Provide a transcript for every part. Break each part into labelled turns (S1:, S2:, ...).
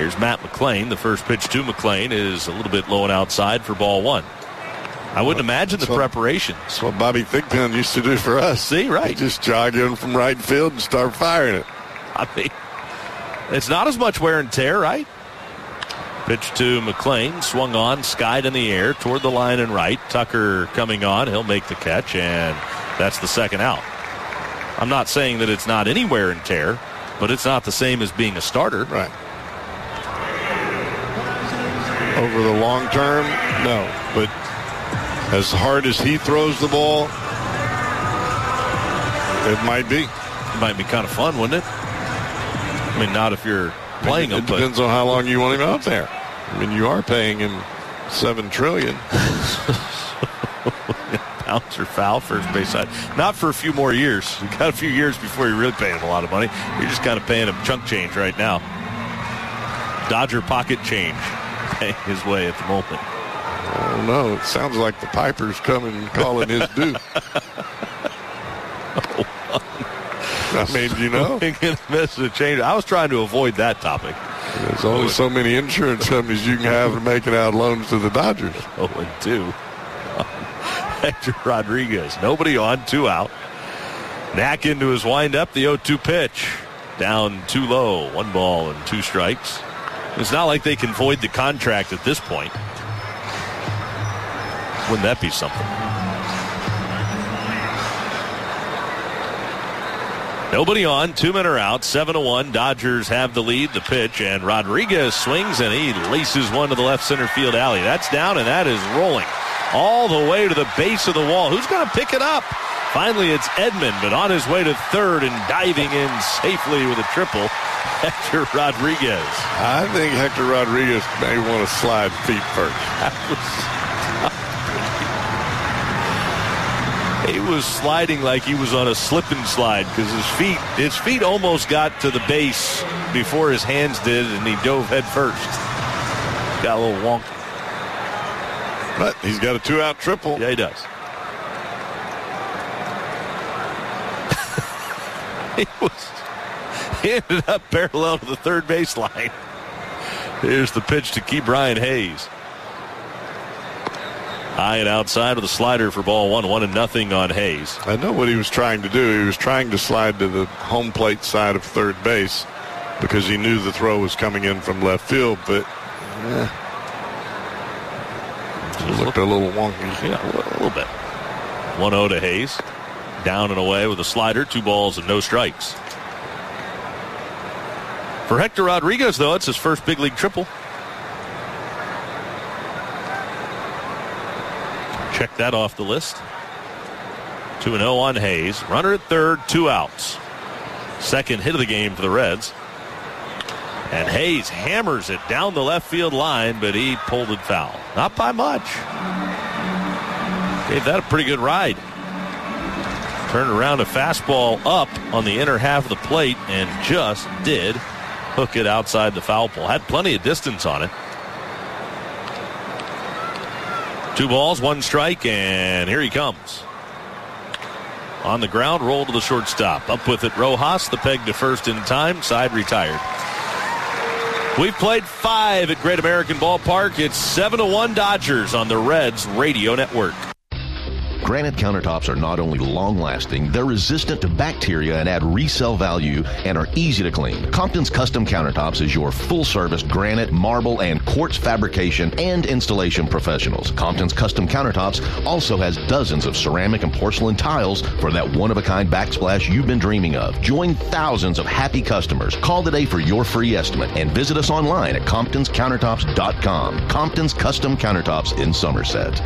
S1: Here's Matt McClain. The first pitch to McClain is a little bit low and outside for ball one. I wouldn't imagine the preparation.
S2: That's what Bobby Thigpen used to do for us.
S1: See, right.
S2: He'd just jog in from right field and start firing it.
S1: I mean, it's not as much wear and tear, right? Pitch to McClain, swung on, skied in the air toward the line and right. Tucker coming on, he'll make the catch, and that's the second out. I'm not saying that it's not any wear and tear, but it's not the same as being a starter.
S2: Right. Over the long term, no. But as hard as he throws the ball, it might be.
S1: It might be kind of fun, wouldn't it? I mean, not if you're playing him.
S2: It depends on how long you want him out there. I mean, you are paying him $7 trillion.
S1: Bounce or foul, first base side. Not for a few more years. You got a few years before you're really paying him a lot of money. You're just kind of paying him chunk change right now. Dodger pocket change paying his way at the moment.
S2: Oh, no. It sounds like the Piper's coming and calling his due. I mean, you know.
S1: Change. I was trying to avoid that topic.
S2: There's only so many insurance companies you can have making out loans to the Dodgers.
S1: 0-2. Hector Rodriguez. Nobody on, 2 out. Knack into his windup, the 0-2 pitch. Down too low, 1 ball and 2 strikes. It's not like they can void the contract at this point. Wouldn't that be something? Nobody on, 2 men are out, 7-1. Dodgers have the lead, the pitch, and Rodriguez swings and he laces one to the left center field alley. That's down and that is rolling all the way to the base of the wall. Who's going to pick it up? Finally, it's Edman, but on his way to third and diving in safely with a triple, Hector Rodriguez.
S2: I think Hector Rodriguez may want to slide feet first.
S1: He was sliding like he was on a slip and slide because his feet almost got to the base before his hands did, and he dove head first. Got a little wonky.
S2: But he's got a 2-out triple.
S1: Yeah, he does. He ended up parallel to the third baseline. Here's the pitch to Ke'Bryan Hayes. High and outside of the slider for ball one. 1-0 on Hayes.
S2: I know what he was trying to do. He was trying to slide to the home plate side of third base because he knew the throw was coming in from left field, but it looked a little wonky.
S1: Yeah, a little bit. 1-0 to Hayes. Down and away with a slider. 2 balls and no strikes. For Hector Rodriguez, though, it's his first big league triple. Check that off the list. 2-0 on Hayes. Runner at third, 2 outs. Second hit of the game for the Reds. And Hayes hammers it down the left field line, but he pulled it foul. Not by much. Gave that a pretty good ride. Turned around a fastball up on the inner half of the plate and just did hook it outside the foul pole. Had plenty of distance on it. 2 balls, 1 strike, and here he comes. On the ground, roll to the shortstop. Up with it, Rojas. The peg to first in time. Side retired. We've played 5 at Great American Ballpark. It's 7-1 Dodgers on the Reds Radio Network.
S3: Granite countertops are not only long-lasting, they're resistant to bacteria and add resale value and are easy to clean. Compton's Custom Countertops is your full-service granite, marble, and quartz fabrication and installation professionals. Compton's Custom Countertops also has dozens of ceramic and porcelain tiles for that one-of-a-kind backsplash you've been dreaming of. Join thousands of happy customers. Call today for your free estimate and visit us online at comptonscountertops.com. Compton's Custom Countertops in Somerset.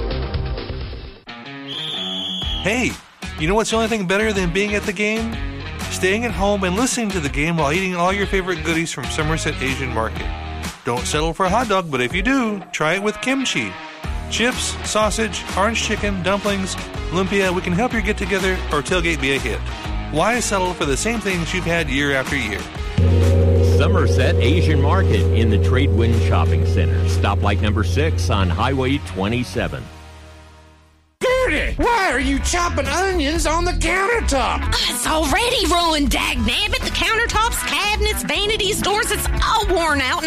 S4: Hey, you know what's the only thing better than being at the game? Staying at home and listening to the game while eating all your favorite goodies from Somerset Asian Market. Don't settle for a hot dog, but if you do, try it with kimchi. Chips, sausage, orange chicken, dumplings, lumpia, we can help your get-together or tailgate be a hit. Why settle for the same things you've had year after year?
S5: Somerset Asian Market in the Tradewind Shopping Center. Stoplight number 6 on Highway 27.
S6: Why are you chopping onions on the countertop?
S7: It's already ruined, dagnabbit. The countertops, cabinets, vanities, doors, it's all worn out.